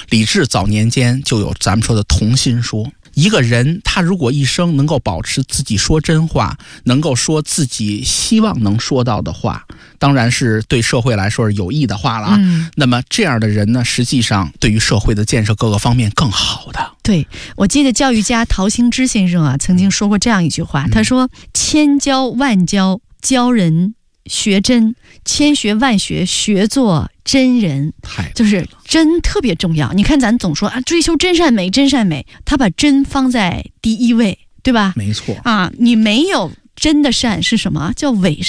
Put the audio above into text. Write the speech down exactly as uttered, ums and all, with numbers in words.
李治早年间就有咱们说的同心说，一个人他如果一生能够保持自己说真话，能够说自己希望能说到的话，当然是对社会来说是有益的话了啊。嗯、那么这样的人呢，实际上对于社会的建设各个方面更好的。 对，我记得教育家陶行知先生啊曾经说过这样一句话，嗯、他说千教万教，教人学真，千学万学，学做真人。就是真特别重要。你看咱总说啊，追求真善美，真善美，他把真放在第一位，对吧？ 没错啊，你没有真的善是什么？叫伪善。